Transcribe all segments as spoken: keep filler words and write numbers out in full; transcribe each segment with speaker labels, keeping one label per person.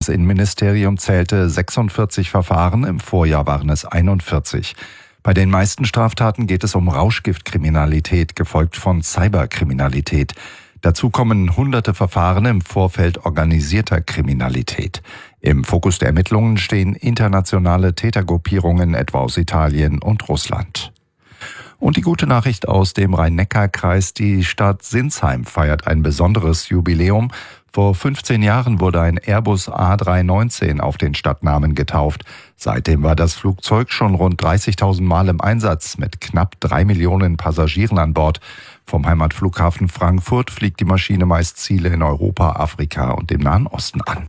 Speaker 1: Bundesinnenministerium zählte sechsundvierzig Verfahren, im Vorjahr waren es einundvierzig. Bei den meisten Straftaten geht es um Rauschgiftkriminalität, gefolgt von Cyberkriminalität. Dazu kommen hunderte Verfahren im Vorfeld organisierter Kriminalität. Im Fokus der Ermittlungen stehen internationale Tätergruppierungen, etwa aus Italien und Russland. Und die gute Nachricht aus dem Rhein-Neckar-Kreis: Die Stadt Sinsheim feiert ein besonderes Jubiläum. Vor fünfzehn Jahren wurde ein Airbus A drei neunzehn auf den Stadtnamen getauft. Seitdem war das Flugzeug schon rund dreißigtausend Mal im Einsatz mit knapp drei Millionen Passagieren an Bord. Vom Heimatflughafen Frankfurt fliegt die Maschine meist Ziele in Europa, Afrika und dem Nahen Osten an.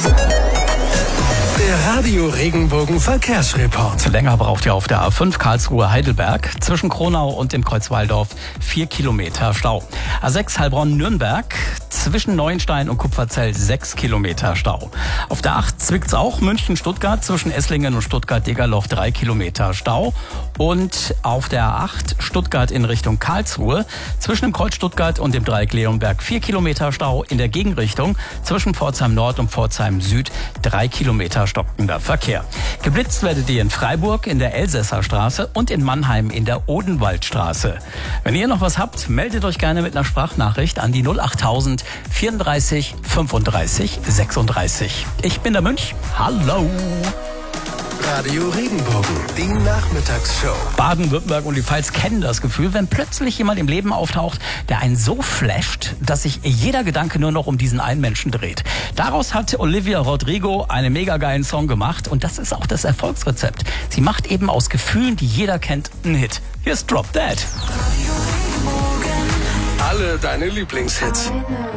Speaker 2: Der Radio Regenbogen Verkehrsreport.
Speaker 3: Länger braucht ihr auf der A fünf Karlsruhe-Heidelberg. Zwischen Kronau und dem Kreuz Walldorf vier Kilometer Stau. A sechs Heilbronn-Nürnberg. Zwischen Neuenstein und Kupferzell sechs Kilometer Stau. Auf der acht Zwickt's auch. München-Stuttgart. Zwischen Esslingen und Stuttgart-Degerloch drei Kilometer Stau. Und auf der A acht Stuttgart in Richtung Karlsruhe. Zwischen dem Kreuz Stuttgart und dem Dreieck Leonberg vier Kilometer Stau. In der Gegenrichtung zwischen Pforzheim Nord und Pforzheim Süd drei Kilometer stockender Verkehr. Geblitzt werdet ihr in Freiburg in der Elsässer Straße und in Mannheim in der Odenwaldstraße. Wenn ihr noch was habt, meldet euch gerne mit einer Sprachnachricht an die null achttausend vierunddreißig fünfunddreißig sechsunddreißig. Ich bin der Münch. Hallo!
Speaker 2: Radio Regenbogen, die Nachmittagsshow.
Speaker 3: Baden-Württemberg und die Pfalz kennen das Gefühl, wenn plötzlich jemand im Leben auftaucht, der einen so flasht, dass sich jeder Gedanke nur noch um diesen einen Menschen dreht. Daraus hat Olivia Rodrigo einen mega geilen Song gemacht und das ist auch das Erfolgsrezept. Sie macht eben aus Gefühlen, die jeder kennt, einen Hit. Hier ist Drop Dead.
Speaker 2: Alle deine Lieblingshits.